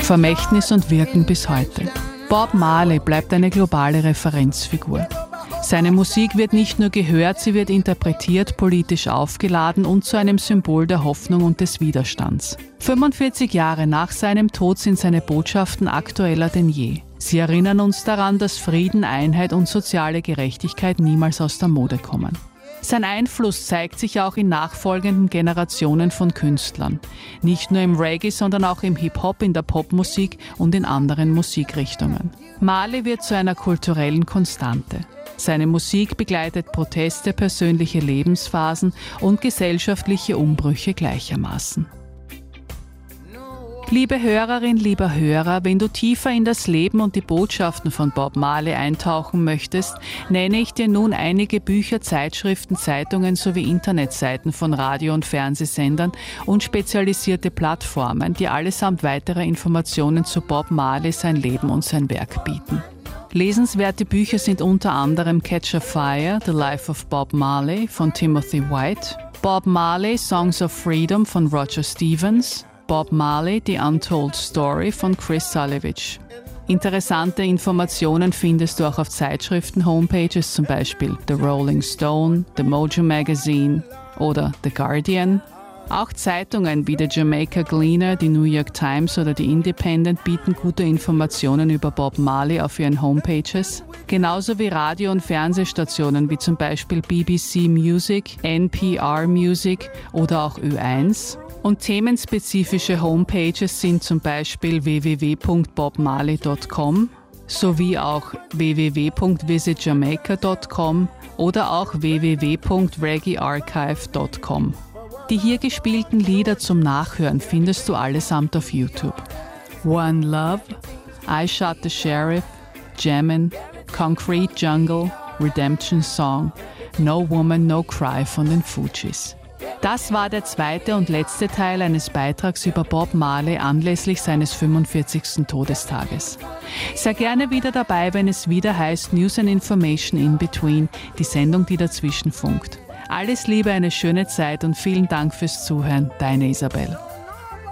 Vermächtnis und Wirken bis heute. Bob Marley bleibt eine globale Referenzfigur. Seine Musik wird nicht nur gehört, sie wird interpretiert, politisch aufgeladen und zu einem Symbol der Hoffnung und des Widerstands. 45 Jahre nach seinem Tod sind seine Botschaften aktueller denn je. Sie erinnern uns daran, dass Frieden, Einheit und soziale Gerechtigkeit niemals aus der Mode kommen. Sein Einfluss zeigt sich auch in nachfolgenden Generationen von Künstlern. Nicht nur im Reggae, sondern auch im Hip-Hop, in der Popmusik und in anderen Musikrichtungen. Marley wird zu einer kulturellen Konstante. Seine Musik begleitet Proteste, persönliche Lebensphasen und gesellschaftliche Umbrüche gleichermaßen. Liebe Hörerin, lieber Hörer, wenn du tiefer in das Leben und die Botschaften von Bob Marley eintauchen möchtest, nenne ich dir nun einige Bücher, Zeitschriften, Zeitungen sowie Internetseiten von Radio- und Fernsehsendern und spezialisierte Plattformen, die allesamt weitere Informationen zu Bob Marley, sein Leben und sein Werk bieten. Lesenswerte Bücher sind unter anderem Catch a Fire, The Life of Bob Marley von Timothy White, Bob Marley, Songs of Freedom von Roger Stevens, Bob Marley, The Untold Story von Chris Salewicz. Interessante Informationen findest du auch auf Zeitschriften-Homepages, zum Beispiel The Rolling Stone, The Mojo Magazine oder The Guardian. Auch Zeitungen wie der Jamaica Gleaner, die New York Times oder die Independent bieten gute Informationen über Bob Marley auf ihren Homepages. Genauso wie Radio- und Fernsehstationen wie zum Beispiel BBC Music, NPR Music oder auch Ö1. Und themenspezifische Homepages sind zum Beispiel www.bobmarley.com sowie auch www.visitjamaica.com oder auch www.reggaearchive.com. Die hier gespielten Lieder zum Nachhören findest du allesamt auf YouTube. One Love, I Shot the Sheriff, Jammin', Concrete Jungle, Redemption Song, No Woman, No Cry von den Fugees. Das war der zweite und letzte Teil eines Beitrags über Bob Marley anlässlich seines 45. Todestages. Sei gerne wieder dabei, wenn es wieder heißt News and Information in Between, die Sendung, die dazwischen funkt. Alles Liebe, eine schöne Zeit und vielen Dank fürs Zuhören. Deine Isabel.